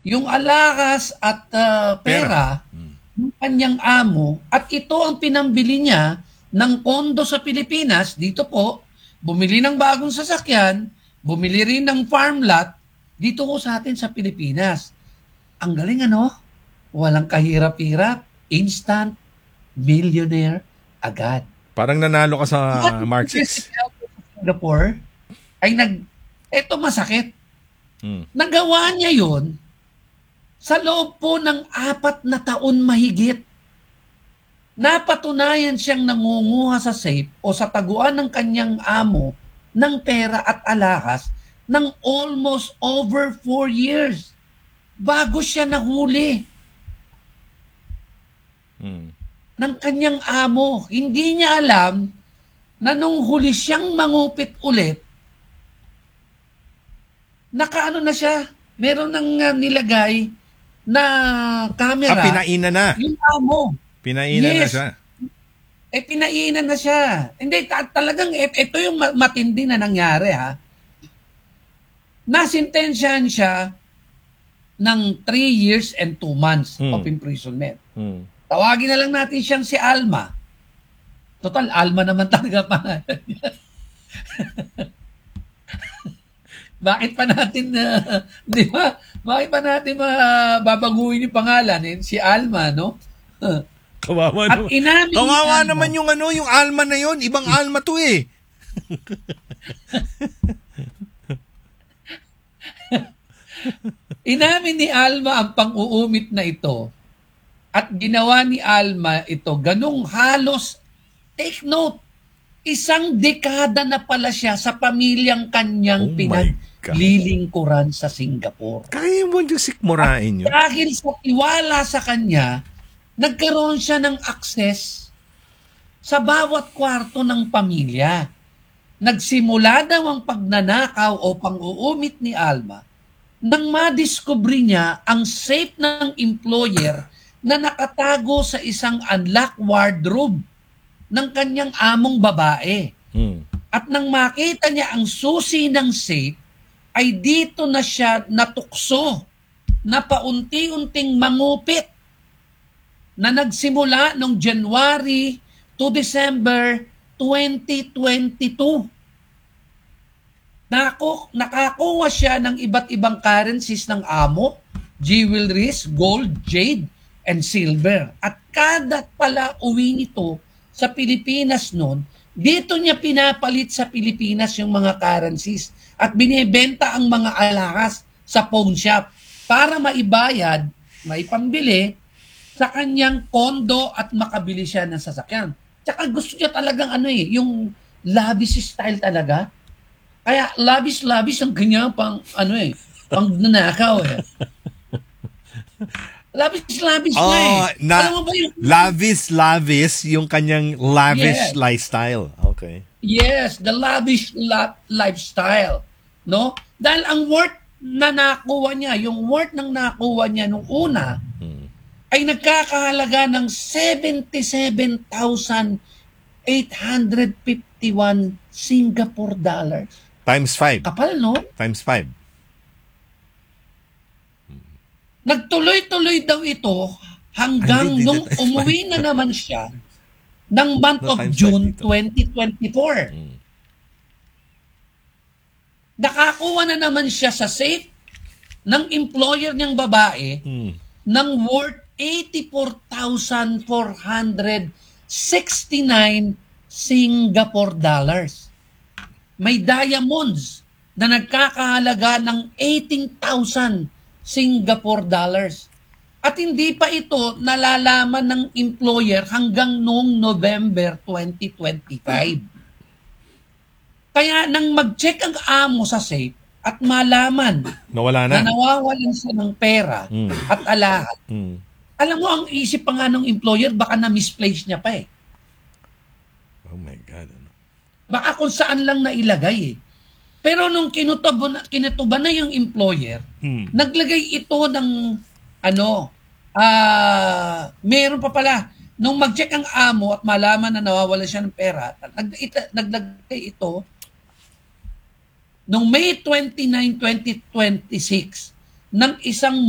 yung alahas at pera ng kanyang amo at ito ang pinambili niya ng kondo sa Pilipinas. Dito po, bumili ng bagong sasakyan, bumili rin ng farm lot dito ko sa atin sa Pilipinas. Ang galing ano? Walang kahirap-hirap, instant millionaire agad. Parang nanalo ka sa Mark 6. Singapore ay eto masakit. Nagawa niya yon sa loob po ng 4 na taon mahigit. Napatunayan siyang nangunguha sa safe o sa taguan ng kanyang amo ng pera at alahas ng almost over 4 years bago siya nahuli ng kanyang amo. Hindi niya alam na nung huli siyang mangupit ulit, nakaano na siya, meron nang nilagay na camera. Pinainan na. Yung amo. Pinainan na siya. Pinainan na siya. Hindi, talagang ito yung matindi na nangyari ha. Nasintensyahan siya ng 3 years and 2 months of imprisonment. Tawagin na lang natin siyang si Alma. Total, Alma naman talaga pangalan niya. Bakit pa natin, di ba? Bakit pa natin babaguhin yung pangalan? Si Alma, no? Kawawa naman. Kawawa naman yung yung Alma na yon. Ibang Alma to eh. Inamin ni Alma ang pang-uumit na ito at ginawa ni Alma ito ganung halos, take note, 1 dekada na pala siya sa pamilyang kanyang pinaglilingkuran sa Singapore. Kaya mo yung sikmurain yun. Dahil sa tiwala sa kanya, nagkaroon siya ng access sa bawat kwarto ng pamilya. Nagsimula daw ang pagnanakaw o pang-uumit ni Alma nang madiskubre niya ang safe ng employer na nakatago sa isang unlocked wardrobe ng kanyang among babae. At nang makita niya ang susi ng safe, ay dito na siya natukso na paunti-unting mangupit na nagsimula noong January to December 2022. Nakakuha siya ng iba't ibang currencies ng amo, jewelries, gold, jade, and silver. At kada pala uwi nito sa Pilipinas noon, dito niya pinapalit sa Pilipinas yung mga currencies at binibenta ang mga alahas sa pawn shop para maibayad, maipambili sa kanyang kondo at makabili siya ng sasakyan. Tsaka gusto niya talagang yung lavish style talaga. Kaya lavish ang kanya pang pang nanakaw eh. Lavish na Alam mo ba yung lavish yung kanyang lavish lifestyle. Okay. Yes, the lavish lifestyle, no? Dahil ang worth na nakuha niya, yung worth ng nakuha niya nung una ay nagkakahalaga ng 77,851 Singapore dollars. Times 5. Kapal, no? Times 5. Nagtuloy-tuloy daw ito hanggang nung umuwi na naman siya ng month of June 2024. Nakakuha na naman siya sa safe ng employer niyang babae ng worth 84,469 Singapore dollars. May diamonds na nagkakahalaga ng 18,000 Singapore dollars. At hindi pa ito nalalaman ng employer hanggang noong November 2025. Kaya nang mag-check ang amo sa safe at malaman na nawawalan siya ng pera at alahas, alam mo, ang isip pa nga ng employer, baka na-misplace niya pa eh. Oh my God. Baka kung saan lang nailagay eh. Pero nung kinutuban na yung employer, naglagay ito ng meron pa pala. Nung mag-check ang amo at malaman na nawawala siya ng pera, naglagay ito nung May 29, 2026 ng isang